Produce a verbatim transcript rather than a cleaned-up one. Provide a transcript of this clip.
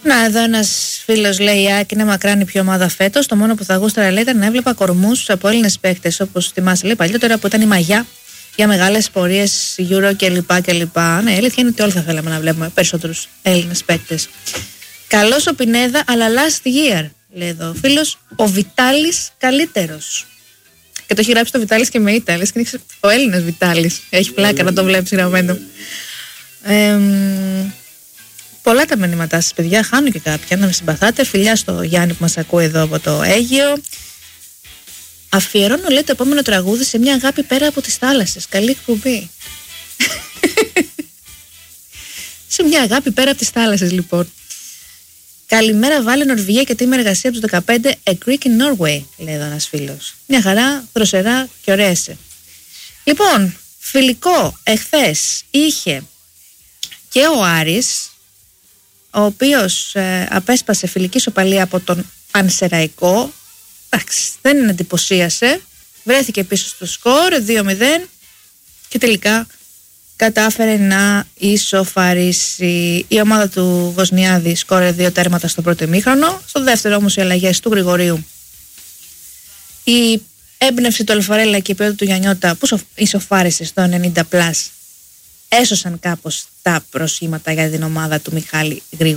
Να, εδώ ένας φίλος λέει: η ΑΕΚ είναι μακράν η πιο ομάδα φέτος. Το μόνο που θα γούσταρα, λέει, ήταν να έβλεπα κορμούς από Έλληνες παίκτες. Όπως θυμάσαι, λέει, παλιότερα που ήταν η Μαγιά για μεγάλες πορείες Euro κλπ. κλπ. Ναι, η αλήθεια είναι ότι όλοι θα θέλαμε να βλέπουμε περισσότερους Έλληνες παίκτες. Καλός ο Πινέδα, αλλά last year, λέει εδώ ο φίλος, ο Βιτάλης καλύτερος. Και το έχει γράψει το Βιτάλης και με ήττα. Λες και είναι ο Έλληνας Βιτάλης. Έχει πλάκα να το βλέπεις γραμμένο. Ε, πολλά τα μηνύματά σας, παιδιά. Χάνω και κάποια. Να με συμπαθάτε. Φιλιά στο Γιάννη που μας ακούει εδώ από το Αίγυο. Αφιερώνω, λέει, το επόμενο τραγούδι σε μια αγάπη πέρα από τις θάλασσες. Καλή εκπομπή. Σε μια αγάπη πέρα από τις θάλασσες, λοιπόν. Καλημέρα, βάλε Νορβηγία και τίμη εργασία από τους δεκαπέντε. A Greek in Norway, λέει εδώ ένας φίλος. Μια χαρά, δροσερά και ωραία είσαι. Λοιπόν, φιλικό εχθές είχε και ο Άρης, ο οποίος ε, απέσπασε φιλική ισοπαλία από τον Πανσεραϊκό. Εντάξει, δεν εντυπωσίασε. Βρέθηκε πίσω στο σκορ δύο μηδέν και τελικά κατάφερε να ισοφαρίσει. Η ομάδα του Βοσνιάδη σκόρε δύο τέρματα στο πρώτο ημίχρονο. Στο δεύτερο όμως οι αλλαγές του Γρηγορίου, η έμπνευση του Αλφαρέλα και η ποιότητα του Γιαννιώτα που ισοφάρισε στο ενενήντα πλας έσωσαν κάπως τα προσχήματα για την ομάδα του Μιχάλη Γρηγορίου.